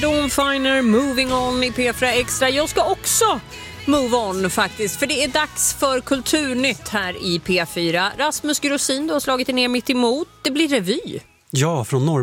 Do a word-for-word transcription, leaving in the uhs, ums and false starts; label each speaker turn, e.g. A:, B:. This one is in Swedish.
A: Dawn Finer, Moving On i P fyra Extra. Jag ska också move on faktiskt, för det är dags för Kulturnytt här i P fyra. Rasmus Grossin, du har slagit ner mitt emot. Det blir revy.
B: Ja, från norr.